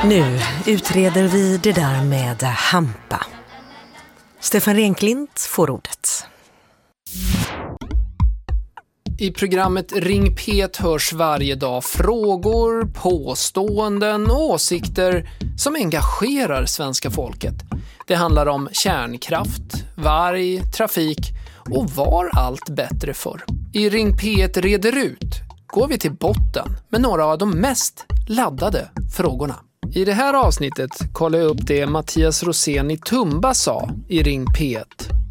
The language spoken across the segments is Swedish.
Nu utreder vi det där med hampa. Stefan Renklint får ordet. I programmet Ring P1 hörs varje dag frågor, påståenden och åsikter som engagerar svenska folket. Det handlar om kärnkraft, varg, trafik och var allt bättre förr. I Ring P1 reder ut går vi till botten med några av de mest laddade frågorna. I det här avsnittet kollar jag upp det Mattias Rosén i Tumba sa i Ring P1.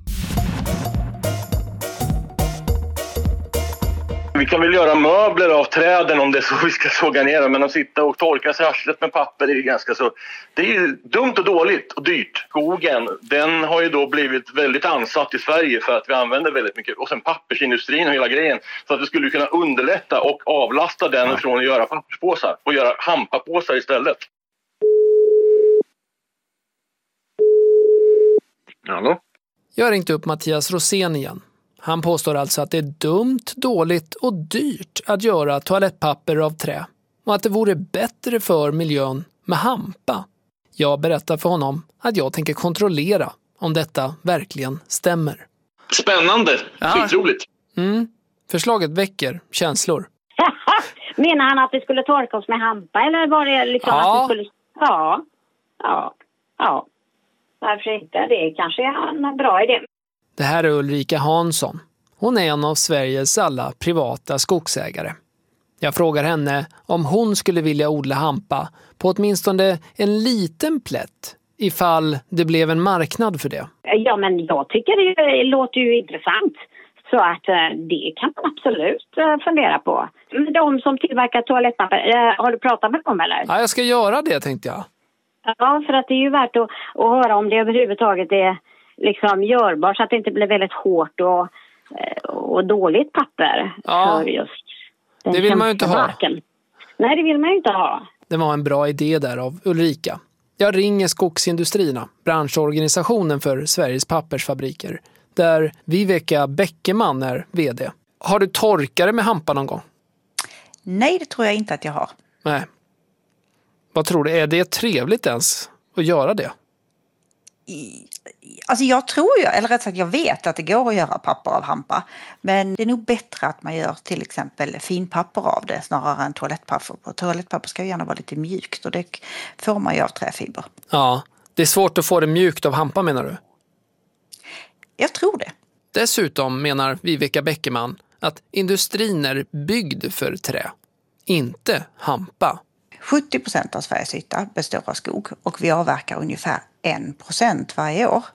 Vi kan väl göra möbler av träden om det är så vi ska såga ner dem, men att sitta och torka sig arslet med papper är ganska så... Det är ju dumt och dåligt och dyrt. Skogen, den har ju då blivit väldigt ansatt i Sverige för att vi använder väldigt mycket. Och sen pappersindustrin och hela grejen. Så att det skulle kunna underlätta och avlasta den från att göra papperspåsar och göra hampapåsar istället. Hallå? Jag ringde upp Mattias Rosén igen. Han påstår alltså att det är dumt, dåligt och dyrt att göra toalettpapper av trä och att det vore bättre för miljön med hampa. Jag berättar för honom att jag tänker kontrollera om detta verkligen stämmer. Spännande, skitroligt. Förslaget väcker känslor. Menar han att vi skulle torka oss med hampa eller var det liksom att vi skulle... Ja. Varför inte? Det kanske är en bra idé. Det här är Ulrika Hansson. Hon är en av Sveriges alla privata skogsägare. Jag frågar henne om hon skulle vilja odla hampa på åtminstone en liten plätt ifall det blev en marknad för det. Ja, men jag tycker det låter ju intressant. Så att det kan man absolut fundera på. De som tillverkar toalettpapper, har du pratat med dem eller? Ja, jag ska göra det tänkte jag. Ja, för att det är ju värt att höra om det överhuvudtaget är liksom görbart så att det inte blir väldigt hårt och dåligt papper. Ja, för just det vill man ju inte ha. Nej, det vill man ju inte ha. Det var en bra idé där av Ulrika. Jag ringer Skogsindustrierna, branschorganisationen för Sveriges pappersfabriker, där Viveka Bäckeman är vd. Har du torkare med hampa någon gång? Nej, det tror jag inte att jag har. Nej. Vad tror du? Är det trevligt ens att göra det? Alltså jag tror ju, eller rätt sagt jag vet att det går att göra papper av hampa. Men det är nog bättre att man gör till exempel finpapper av det snarare än toalettpapper. Och toalettpapper ska gärna vara lite mjukt och det får man ju av träfiber. Ja, det är svårt att få det mjukt av hampa menar du? Jag tror det. Dessutom menar Viveka Bäckeman att industrin är byggd för trä, inte hampa. 70% av Sveriges yta består av skog och vi avverkar ungefär 1% varje år.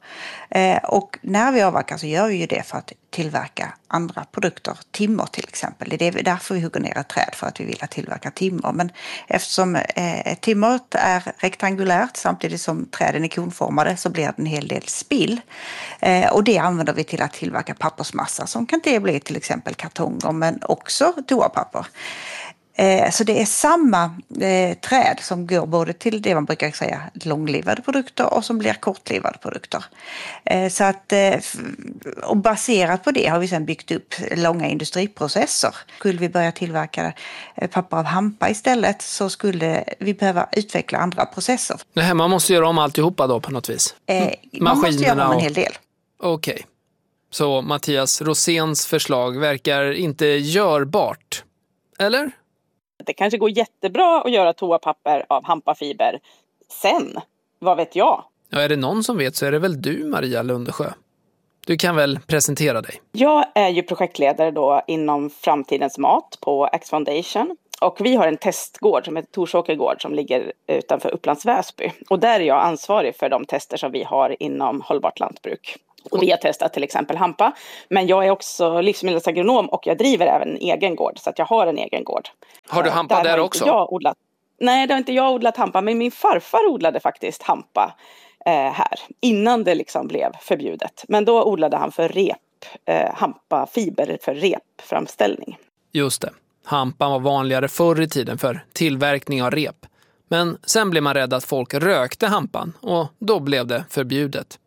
Och när vi avverkar så gör vi ju det för att tillverka andra produkter, timmer till exempel. Det är därför vi hugger ner ett träd, för att vi vill tillverka timmer. Men eftersom timmeret är rektangulärt samtidigt som träden är konformade så blir det en hel del spill. Och det använder vi till att tillverka pappersmassa som kan det bli till exempel kartonger men också toapapper. Så det är samma träd som går både till det man brukar säga långlivade produkter och som blir kortlivade produkter. Så att, och baserat på det har vi sedan byggt upp långa industriprocesser. Skulle vi börja tillverka papper av hampa istället så skulle vi behöva utveckla andra processer. Nej, man måste göra om alltihopa då på något vis? Man måste göra om en hel del. Okej. Så Mattias Roséns förslag verkar inte görbart, eller? Det kanske går jättebra att göra toapapper av hampafiber. Sen, vad vet jag? Ja, är det någon som vet så är det väl du, Maria Lundesjö. Du kan väl presentera dig? Jag är ju projektledare då inom Framtidens mat på X Foundation. Och vi har en testgård som heter Torsåkergård som ligger utanför Upplands Väsby. Och där är jag ansvarig för de tester som vi har inom hållbart lantbruk. Och vi har testat till exempel hampa. Men jag är också livsmedelsagronom och jag driver även en egen gård. Så att jag har en egen gård. Har du hampa där också? Nej, det har inte jag odlat hampa. Men min farfar odlade faktiskt hampa här. Innan det liksom blev förbjudet. Men då odlade han för hampafiber för repframställning. Just det. Hampan var vanligare förr i tiden för tillverkning av rep. Men sen blev man rädd att folk rökte hampan och då blev det förbjudet.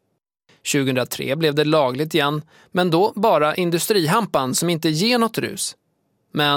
2003 blev det lagligt igen, men då bara industrihampan som inte ger något rus. Men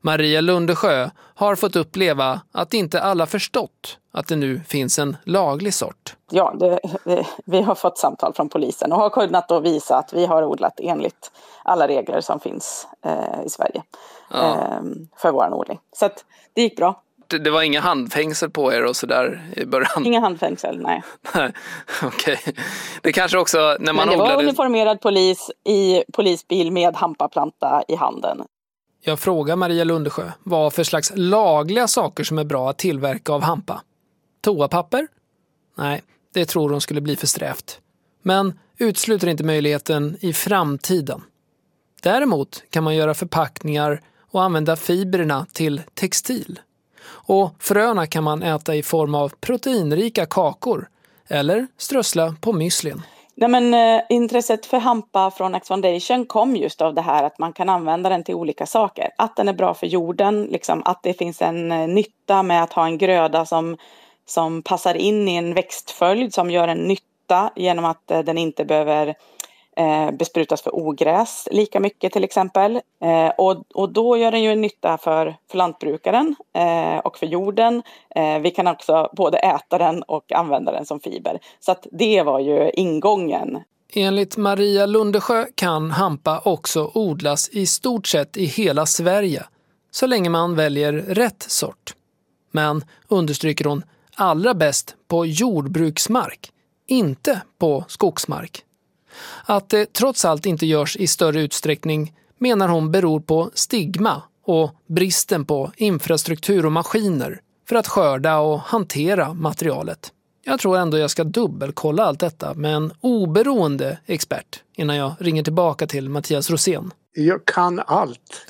Maria Lundesjö har fått uppleva att inte alla förstått att det nu finns en laglig sort. Ja, vi har fått samtal från polisen och har kunnat då visa att vi har odlat enligt alla regler som finns i Sverige för vår odling. Så att det gick bra. Det var inga handfängsel på er och sådär i början? Inga handfängsel, nej. Okej. Det kanske också när man men det odlade... var uniformerad polis i polisbil med hampaplanta i handen. Jag frågar Maria Lundesjö vad för slags lagliga saker som är bra att tillverka av hampa. Toapapper? Nej, det tror hon skulle bli för strävt. Men utesluter inte möjligheten i framtiden. Däremot kan man göra förpackningar och använda fibrerna till textil. Och fröna kan man äta i form av proteinrika kakor eller strössla på müslin. Nej, men intresset för hampa från Axe Foundation kom just av det här att man kan använda den till olika saker. Att den är bra för jorden, liksom, att det finns en nytta med att ha en gröda som passar in i en växtföljd som gör en nytta genom att den inte behöver besprutas för ogräs lika mycket till exempel. Och då gör den ju en nytta för lantbrukaren och för jorden. Vi kan också både äta den och använda den som fiber. Så att det var ju ingången. Enligt Maria Lundesjö kan hampa också odlas i stort sett i hela Sverige så länge man väljer rätt sort. Men, understryker hon, allra bäst på jordbruksmark, inte på skogsmark. Att det trots allt inte görs i större utsträckning menar hon beror på stigma och bristen på infrastruktur och maskiner för att skörda och hantera materialet. Jag tror ändå jag ska dubbelkolla allt detta med en oberoende expert innan jag ringer tillbaka till Mattias Rosén. Jag kan allt.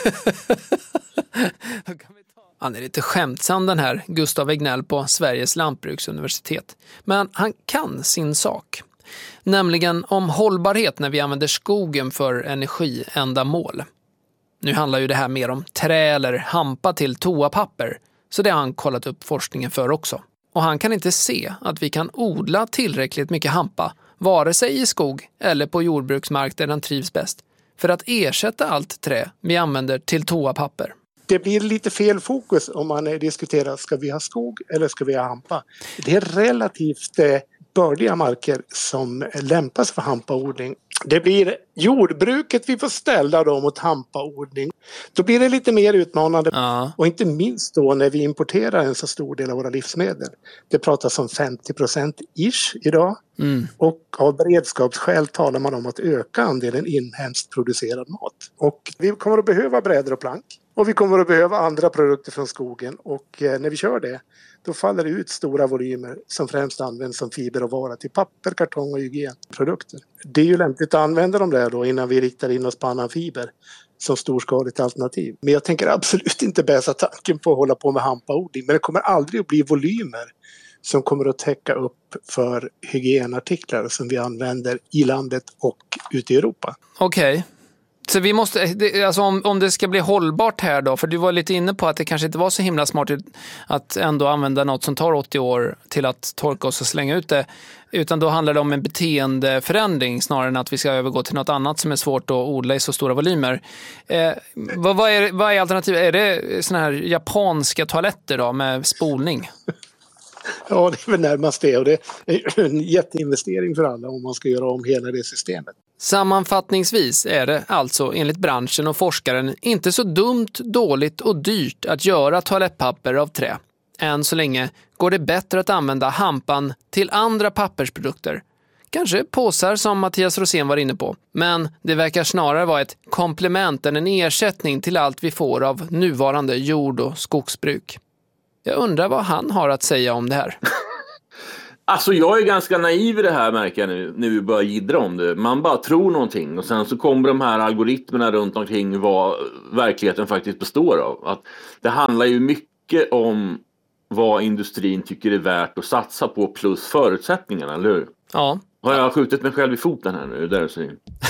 Han är lite skämtsam den här Gustav Egnell på Sveriges lantbruksuniversitet. Men han kan sin sak. Nämligen om hållbarhet när vi använder skogen för energiändamål. Nu handlar ju det här mer om trä eller hampa till toapapper, så det har han kollat upp forskningen för också. Och han kan inte se att vi kan odla tillräckligt mycket hampa, vare sig i skog eller på jordbruksmark där den trivs bäst, för att ersätta allt trä vi använder till toapapper. Det blir lite fel fokus om man diskuterar, ska vi ha skog eller ska vi ha hampa? Det är relativt bördiga marker som lämpas för hampaodling. Det blir jordbruket vi får ställa då mot hampaodling. Då blir det lite mer utmanande. Ja. Och inte minst då när vi importerar en så stor del av våra livsmedel. Det pratas om 50% idag. Mm. Och av beredskapsskäl talar man om att öka andelen inhemskt producerad mat. Och vi kommer att behöva brädor och plank. Och vi kommer att behöva andra produkter från skogen. Och när vi kör det, då faller det ut stora volymer som främst används som fiber och vara till papper, kartong och hygienprodukter. Det är ju lämpligt att använda dem där då innan vi riktar in oss på annan fiber som storskaligt alternativ. Men jag tänker absolut inte bäsa tanken på att hålla på med hampaodling. Men det kommer aldrig att bli volymer som kommer att täcka upp för hygienartiklar som vi använder i landet och ute i Europa. Okej. Så vi måste, alltså om det ska bli hållbart här då, för du var lite inne på att det kanske inte var så himla smart att ändå använda något som tar 80 år till att torka oss och slänga ut det, utan då handlar det om en beteendeförändring snarare än att vi ska övergå till något annat som är svårt att odla i så stora volymer. Vad är alternativet? Är det såna här japanska toaletter då med spolning? Ja, det är väl närmast det, och det är en jätteinvestering för alla om man ska göra om hela det systemet. Sammanfattningsvis är det alltså enligt branschen och forskaren inte så dumt, dåligt och dyrt att göra toalettpapper av trä. Än så länge går det bättre att använda hampan till andra pappersprodukter. Kanske påsar som Mattias Rosén var inne på. Men det verkar snarare vara ett komplement än en ersättning till allt vi får av nuvarande jord- och skogsbruk. Jag undrar vad han har att säga om det här. Alltså jag är ganska naiv i det här, märker jag nu när vi börjar jiddra om det. Man bara tror någonting och sen så kommer de här algoritmerna runt omkring vad verkligheten faktiskt består av. Att det handlar ju mycket om vad industrin tycker är värt att satsa på plus förutsättningarna, eller hur? Ja. Har jag skjutit mig själv i foten här nu? Där så.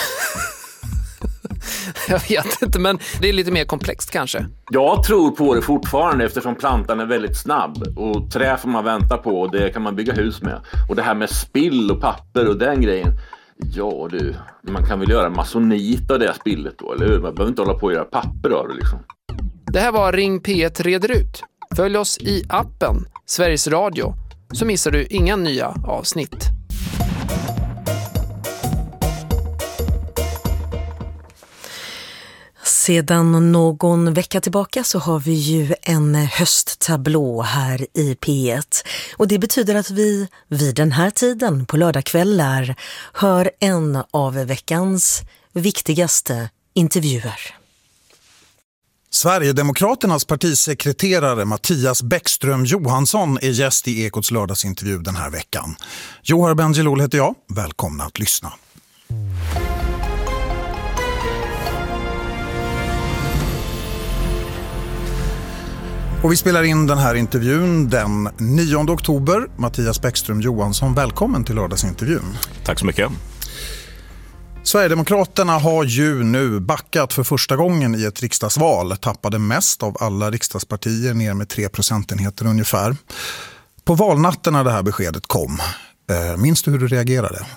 Jag vet inte, men det är lite mer komplext kanske. Jag tror på det fortfarande eftersom plantan är väldigt snabb. Och trä får man vänta på och det kan man bygga hus med. Och det här med spill och papper och den grejen. Ja du, man kan väl göra masonit av det spillet då, eller hur? Man behöver inte hålla på och göra papper av det liksom. Det här var Ring P1 reder ut. Följ oss i appen Sveriges Radio så missar du inga nya avsnitt. Sedan någon vecka tillbaka så har vi ju en hösttablå här i P1. Och det betyder att vi vid den här tiden på lördagskvällar hör en av veckans viktigaste intervjuer. Sverigedemokraternas partisekreterare Mattias Bäckström Johansson är gäst i Ekots lördagsintervju den här veckan. Johar Bendjelloul heter jag. Välkomna att lyssna. Och vi spelar in den här intervjun den 9 oktober. Mattias Bäckström Johansson, välkommen till lördagsintervjun. Tack så mycket. Sverigedemokraterna har ju nu backat för första gången i ett riksdagsval. Tappade mest av alla riksdagspartier, ner med 3 procentenheter ungefär. På valnatten när det här beskedet kom, minns du hur du reagerade?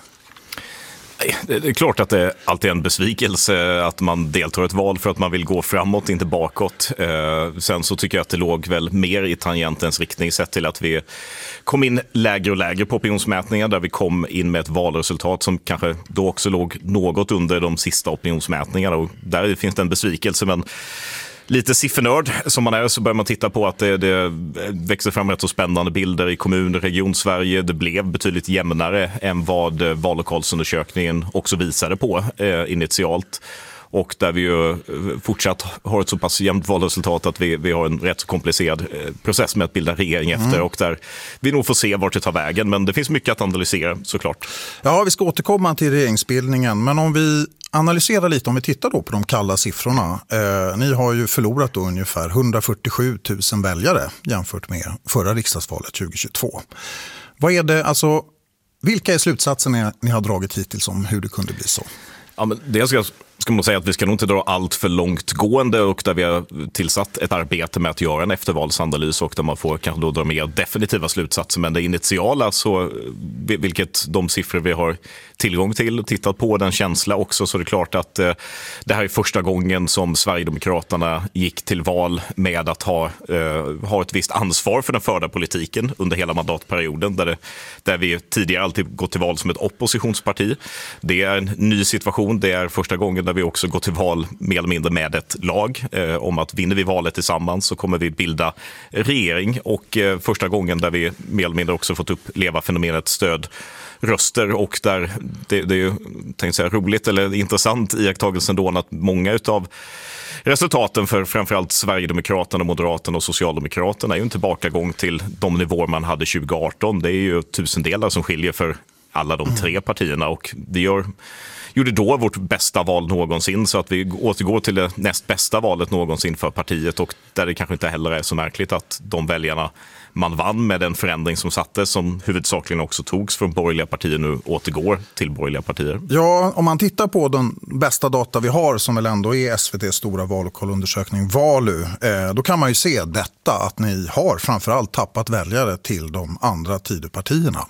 Det är klart att det alltid är en besvikelse att man deltar i ett val för att man vill gå framåt, inte bakåt. Sen så tycker jag att det låg väl mer i tangentens riktning sett till att vi kom in lägre och lägre på opinionsmätningar där vi kom in med ett valresultat som kanske då också låg något under de sista opinionsmätningarna. Och där finns det en besvikelse, men lite siffernörd som man är så börjar man titta på att det växer fram rätt så spännande bilder i kommun- och region-Sverige. Det blev betydligt jämnare än vad vallokalsundersökningen också visade på initialt. Och där vi ju fortsatt har ett så pass jämnt valresultat att vi har en rätt så komplicerad process med att bilda regering efter. Och där vi nog får se vart det tar vägen. Men det finns mycket att analysera såklart. Ja, vi ska återkomma till regeringsbildningen. Men om vi analyserar lite, om vi tittar då på de kalla siffrorna. Ni har ju förlorat då ungefär 147 000 väljare jämfört med förra riksdagsvalet 2022. Vad är det, alltså, vilka är slutsatserna ni har dragit hittills om hur det kunde bli så? Ja, men det ska man säga att vi ska nog inte dra allt för långtgående, och där vi har tillsatt ett arbete med att göra en eftervalsanalys och där man får kanske då dra mer definitiva slutsatser. Men det initiala, så, vilket de siffror vi har tillgång till och tittat på, den känsla också, så är det klart att det här är första gången som Sverigedemokraterna gick till val med att ha ett visst ansvar för den förda politiken under hela mandatperioden, där vi tidigare alltid gått till val som ett oppositionsparti. Det är en ny situation, det är första gången där vi också går till val mer eller mindre med ett lag om att vinner vi valet tillsammans så kommer vi bilda regering, och första gången där vi mer eller mindre också fått uppleva fenomenet stödröster, och där det är ju, tänkte säga, roligt eller intressant iakttagelsen då att många utav resultaten för framförallt Sverigedemokraterna, Moderaterna och Socialdemokraterna är ju en tillbakagång till de nivåer man hade 2018. Det är ju tusendelar som skiljer för alla de tre partierna, och vi gjorde då vårt bästa val någonsin, så att vi återgår till det näst bästa valet någonsin för partiet, och där det kanske inte heller är så märkligt att de väljarna man vann med den förändring som sattes, som huvudsakligen också togs från borgerliga partier, nu återgår till borgerliga partier. Ja, om man tittar på den bästa data vi har, som väl ändå är SVT:s stora vallokalundersökning Valu, då kan man ju se detta, att ni har framförallt tappat väljare till de andra Tidöpartierna.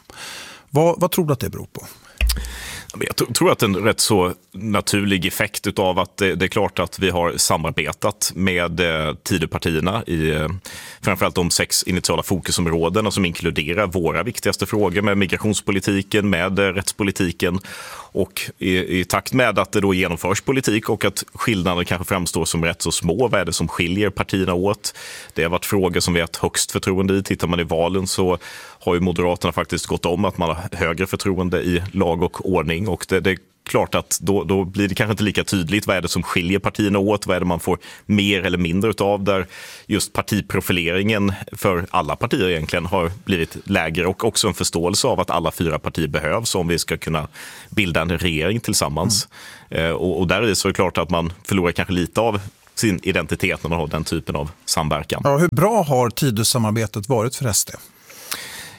Vad tror du att det beror på? Jag tror att det är en rätt så naturlig effekt utav att det är klart att vi har samarbetat med Tidöpartierna i framförallt de 6 initiala fokusområdena som inkluderar våra viktigaste frågor med migrationspolitiken, med rättspolitiken, och i takt med att det då genomförs politik och att skillnader kanske framstår som rätt så små, vad är det som skiljer partierna åt? Det har varit frågor som vi har haft högst förtroende i. Tittar man i valen så har ju Moderaterna faktiskt gått om att man har högre förtroende i lag och ordning, och det är klart att då blir det kanske inte lika tydligt vad är det som skiljer partierna åt, vad är det man får mer eller mindre utav, där just partiprofileringen för alla partier egentligen har blivit lägre, och också en förståelse av att alla 4 partier behövs om vi ska kunna bilda en regering tillsammans. Och där är det så klart att man förlorar kanske lite av sin identitet när man har den typen av samverkan. Ja, hur bra har Tidösamarbetet varit för SD?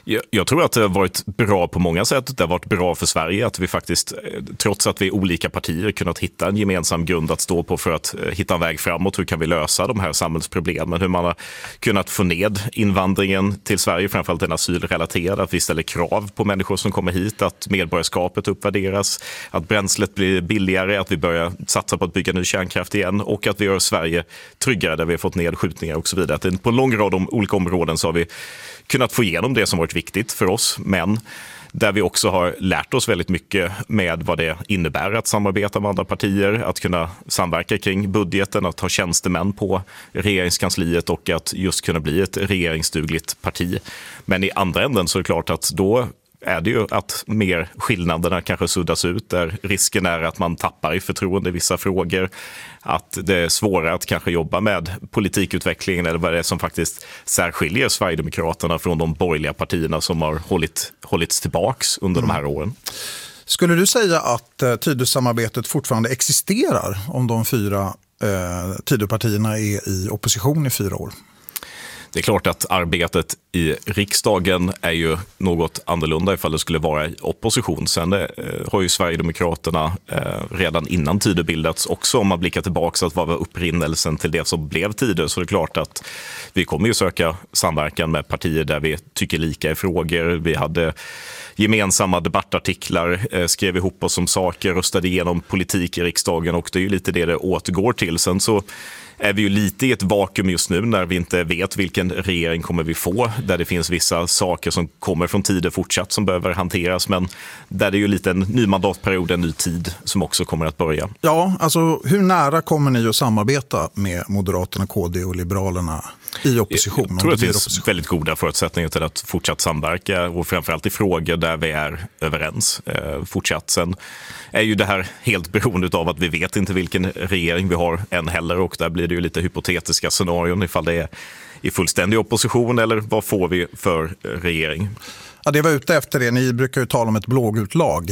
Jag tror att det har varit bra på många sätt. Det har varit bra för Sverige att vi faktiskt, trots att vi är olika partier, kunnat hitta en gemensam grund att stå på för att hitta en väg framåt. Hur kan vi lösa de här samhällsproblemen? Hur man har kunnat få ned invandringen till Sverige, framförallt den asylrelaterade. Att vi ställer krav på människor som kommer hit, att medborgarskapet uppvärderas, att bränslet blir billigare, att vi börjar satsa på att bygga ny kärnkraft igen och att vi gör Sverige tryggare där vi har fått ned skjutningar och så vidare. Att på en lång rad olika områden så har vi kunnat få igenom det som varit viktigt för oss, men där vi också har lärt oss väldigt mycket med vad det innebär att samarbeta med andra partier, att kunna samverka kring budgeten, att ha tjänstemän på regeringskansliet och att just kunna bli ett regeringsdugligt parti. Men i andra änden så är det klart att då är det ju att mer skillnaderna kanske suddas ut, där risken är att man tappar i förtroende i vissa frågor, att det är svårare att kanske jobba med politikutvecklingen eller vad det är som faktiskt särskiljer Sverigedemokraterna från de borgerliga partierna som har hållits tillbaks under de här åren. Skulle du säga att Tidösamarbetet fortfarande existerar om de 4 Tidöpartierna är i opposition i 4 år? Det är klart att arbetet i riksdagen är ju något annorlunda ifall det skulle vara i opposition. Sen har ju Sverigedemokraterna redan innan Tidö bildats också, om man blickar tillbaka, att vad var upprinnelsen till det som blev Tidö. Så det är klart att vi kommer ju söka samverkan med partier där vi tycker lika i frågor. Vi hade gemensamma debattartiklar, skrev ihop oss om saker, röstade igenom politik i riksdagen och det är ju lite det återgår till. Sen så är vi ju lite i ett vakuum just nu när vi inte vet vilken regering kommer vi få, där det finns vissa saker som kommer från Tidö fortsatt som behöver hanteras, men där det är ju lite en ny mandatperiod, en ny tid som också kommer att börja. Ja, alltså hur nära kommer ni att samarbeta med Moderaterna, KD och Liberalerna i opposition? Jag tror att det finns väldigt goda förutsättningar till att fortsatt samverka och framförallt i frågor där vi är överens fortsatt. Sen är ju det här helt beroende av att vi vet inte vilken regering vi har än heller, och där blir det ju lite hypotetiska scenarion ifall det är i fullständig opposition eller vad får vi för regering. Ja, det var ute efter det. Ni brukar ju tala om ett blågult lag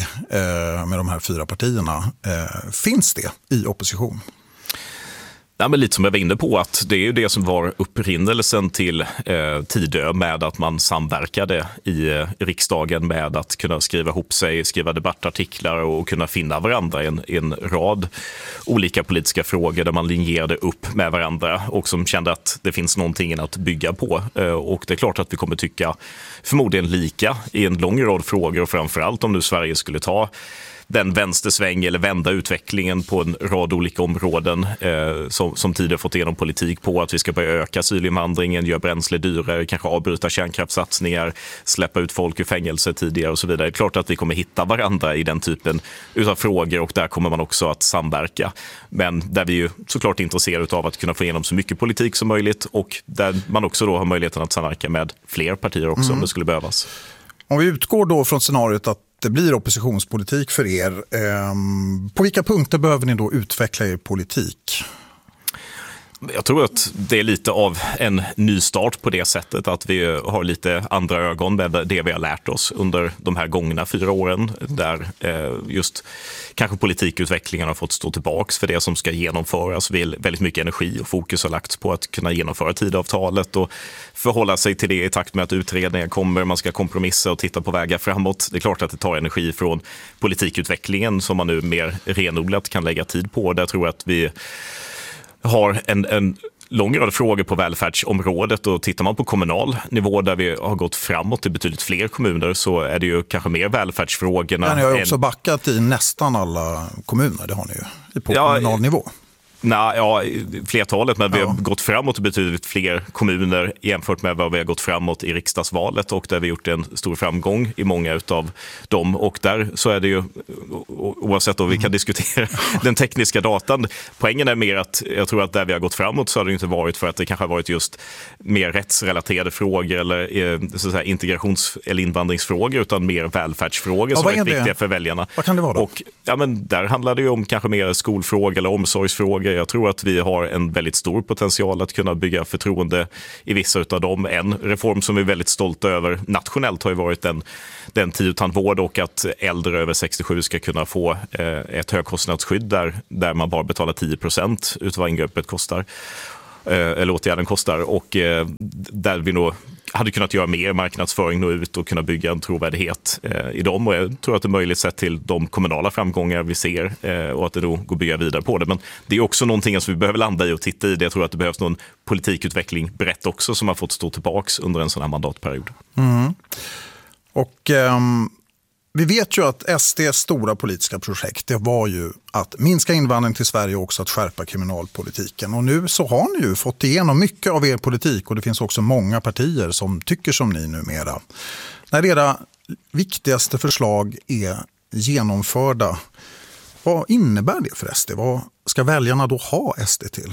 med de här 4 partierna. Finns det i opposition? Ja, men lite som jag var inne på, att det är ju det som var upprinnelsen till Tidö, med att man samverkade i riksdagen med att kunna skriva ihop sig, skriva debattartiklar och kunna finna varandra i en rad olika politiska frågor där man linjerade upp med varandra och som kände att det finns någonting att bygga på. Och det är klart att vi kommer tycka förmodligen lika i en lång rad frågor, och framförallt om nu Sverige skulle ta den vänstersväng eller vända utvecklingen på en rad olika områden som tidigare fått igenom politik på, att vi ska börja öka asylinvandringen, göra bränsle dyrare, kanske avbryta kärnkraftssatsningar, släppa ut folk ur fängelse tidigare och så vidare. Det är klart att vi kommer hitta varandra i den typen utav frågor, och där kommer man också att samverka. Men där vi ju såklart är intresserade av att kunna få igenom så mycket politik som möjligt, och där man också då har möjligheten att samverka med fler partier också om det skulle behövas. Om vi utgår då från scenariot att det blir oppositionspolitik för er, på vilka punkter behöver ni då utveckla er politik? Jag tror att det är lite av en ny start på det sättet att vi har lite andra ögon med det vi har lärt oss under de här gångna 4 åren, där just kanske politikutvecklingen har fått stå tillbaks för det som ska genomföras. Väldigt mycket energi och fokus har lagts på att kunna genomföra Tidöavtalet och förhålla sig till det i takt med att utredningar kommer, man ska kompromissa och titta på vägar framåt. Det är klart att det tar energi från politikutvecklingen som man nu mer renodlat kan lägga tid på. Där tror jag att vi har en lång rad frågor på välfärdsområdet, och tittar man på kommunal nivå där vi har gått framåt i betydligt fler kommuner, så är det ju kanske mer välfärdsfrågorna. Men ni har ju också backat i nästan alla kommuner, det har ni ju på kommunal nivå. Flertalet, men vi har gått framåt i betydligt fler kommuner jämfört med vad vi har gått framåt i riksdagsvalet, och där vi gjort en stor framgång i många utav dem. Och där så är det ju, oavsett om vi kan diskutera den tekniska datan, poängen är mer att jag tror att där vi har gått framåt så har det inte varit för att det kanske har varit just mer rättsrelaterade frågor eller så att säga, integrations- eller invandringsfrågor, utan mer välfärdsfrågor som är viktiga för väljarna. Vad kan det vara då? Och men där handlar det ju om kanske mer skolfrågor eller omsorgsfrågor. Jag tror att vi har en väldigt stor potential att kunna bygga förtroende i vissa utav dem. En reform som vi är väldigt stolta över nationellt har ju varit den tiotandvård, och att äldre över 67 ska kunna få ett högkostnadsskydd där man bara betalar 10% utav vad ingreppet kostar. eller åtgärden kostar, och där vi nog hade kunnat göra mer marknadsföring, nå ut och kunna bygga en trovärdighet i dem. Och jag tror att det är möjligt sett till de kommunala framgångar vi ser och att det då går att bygga vidare på det. Men det är också någonting som vi behöver landa i och titta i. Jag tror att det behövs någon politikutveckling brett också som har fått stå tillbaks under en sån här mandatperiod. Mm. Och vi vet ju att SD:s stora politiska projekt, det var ju att minska invandring till Sverige och också att skärpa kriminalpolitiken. Och nu så har ni ju fått igenom mycket av er politik, och det finns också många partier som tycker som ni numera. När era viktigaste förslag är genomförda, vad innebär det för SD? Vad ska väljarna då ha SD till?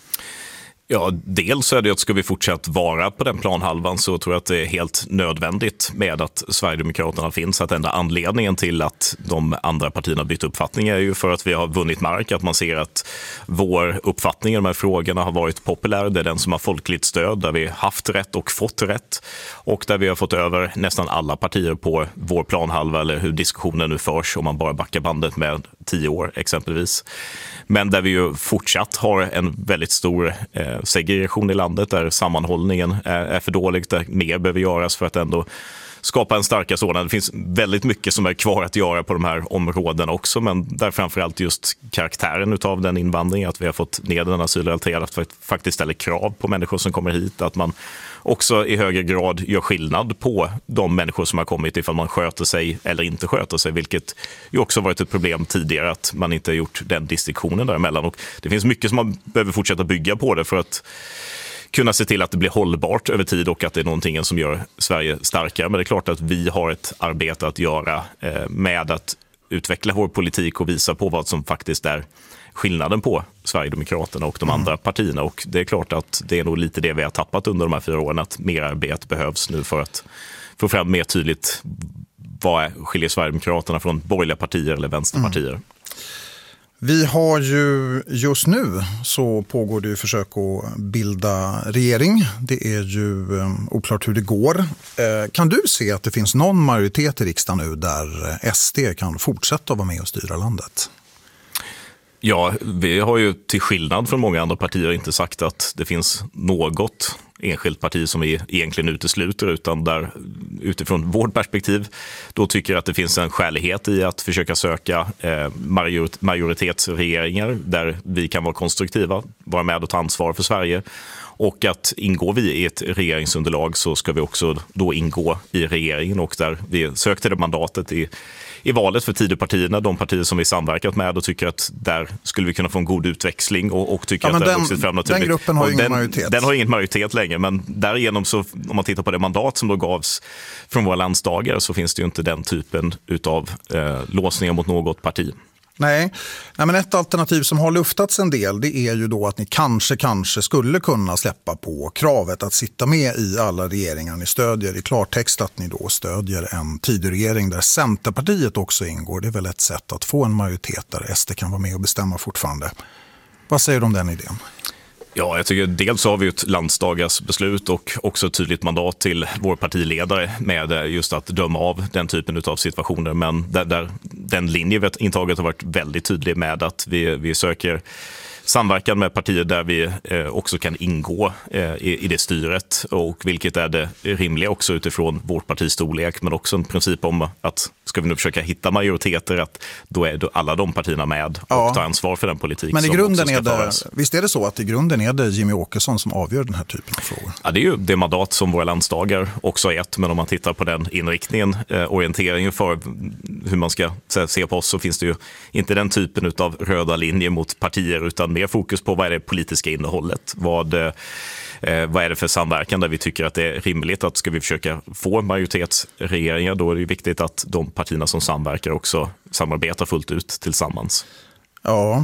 Ja, dels är det att ska vi fortsatt vara på den planhalvan, så tror jag att det är helt nödvändigt med att Sverigedemokraterna finns. Att enda anledningen till att de andra partierna bytt uppfattning är ju för att vi har vunnit mark. Att man ser att vår uppfattning i de här frågorna har varit populär. Det är den som har folkligt stöd, där vi haft rätt och fått rätt. Och där vi har fått över nästan alla partier på vår planhalva, eller hur diskussionen nu förs om man bara backar bandet med 10 år exempelvis. Men där vi ju fortsatt har en väldigt stor segregation i landet, där sammanhållningen är för dålig, där mer behöver göras för att ändå skapa en starkare sådan. Det finns väldigt mycket som är kvar att göra på de här områdena också, men där framförallt just karaktären utav den invandring, att vi har fått ner den asylrelaterade, att faktiskt ställa krav på människor som kommer hit, att man också i högre grad gör skillnad på de människor som har kommit ifall man sköter sig eller inte sköter sig, vilket ju också varit ett problem tidigare, att man inte har gjort den distinktionen däremellan. Och det finns mycket som man behöver fortsätta bygga på det för att kunna se till att det blir hållbart över tid och att det är någonting som gör Sverige starkare. Men det är klart att vi har ett arbete att göra med att utveckla vår politik och visa på vad som faktiskt är skillnaden på Sverigedemokraterna och de andra partierna. Och det är klart att det är nog lite det vi har tappat under de här 4 åren, att mer arbete behövs nu för att få fram mer tydligt vad skiljer Sverigedemokraterna från borgerliga partier eller vänsterpartier. Vi har ju just nu så pågår det ju försök att bilda regering. Det är ju oklart hur det går. Kan du se att det finns någon majoritet i riksdagen nu där SD kan fortsätta vara med och styra landet? Ja, vi har ju till skillnad från många andra partier inte sagt att det finns något enskilt parti som vi egentligen utesluter, utan där utifrån vårt perspektiv då tycker att det finns en skälighet i att försöka söka majoritetsregeringar där vi kan vara konstruktiva, vara med och ta ansvar för Sverige. Och att ingår vi i ett regeringsunderlag så ska vi också då ingå i regeringen, och där vi sökte det mandatet i valet för Tidöpartierna, de partier som vi samverkat med, och tycker att där skulle vi kunna få en god utväxling och tycker att det har vuxit fram naturligt. Den gruppen har ingen majoritet. Den har ingen majoritet längre, men därigenom så, om man tittar på det mandat som då gavs från våra landsdagar, så finns det ju inte den typen utav låsningar mot något parti. Nej, men ett alternativ som har luftats en del, det är ju då att ni kanske skulle kunna släppa på kravet att sitta med i alla regeringar ni stödjer. I klartext att ni då stödjer en Tidöregering där Centerpartiet också ingår. Det är väl ett sätt att få en majoritet där SD kan vara med och bestämma fortfarande. Vad säger du om den idén? Ja, jag tycker dels har vi ett landsdagars beslut och också ett tydligt mandat till vår partiledare med just att döma av den typen av situationer. Men där den linje vi intaget har varit väldigt tydlig med att vi söker samverkan med partier där vi också kan ingå i det styret, och vilket är det rimliga också utifrån vårt partistorlek, men också en princip om att ska vi nu försöka hitta majoriteter, att då är då alla de partierna med och tar ansvar för den politik. Men i som grunden är det, visst är det så att i grunden är det Jimmy Åkesson som avgör den här typen av frågor? Ja, det är ju det mandat som våra landsdagar också är ett, men om man tittar på den inriktningen, orienteringen för hur man ska se på oss, så finns det ju inte den typen av röda linjer mot partier, utan mer fokus på vad är det politiska innehållet, vad är det för samverkan där vi tycker att det är rimligt att ska vi försöka få majoritetsregeringar, då är det viktigt att de partierna som samverkar också samarbetar fullt ut tillsammans. Ja,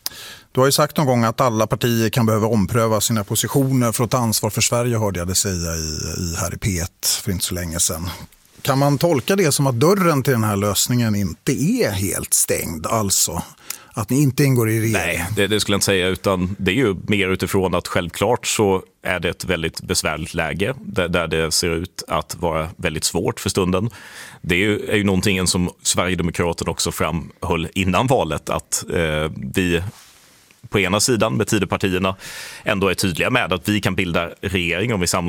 du har ju sagt någon gång att alla partier kan behöva ompröva sina positioner för att ta ansvar för Sverige, hörde jag det säga här i P1 för inte så länge sedan. Kan man tolka det som att dörren till den här lösningen inte är helt stängd, alltså att ni inte ingår i regeringen? Nej, det skulle jag inte säga, utan det är ju mer utifrån att självklart så är det ett väldigt besvärligt läge där det ser ut att vara väldigt svårt för stunden. Det är ju någonting som Sverigedemokraterna också framhöll innan valet, att vi på ena sidan med Tidöpartierna ändå är tydliga med att vi kan bilda regering om vi samlar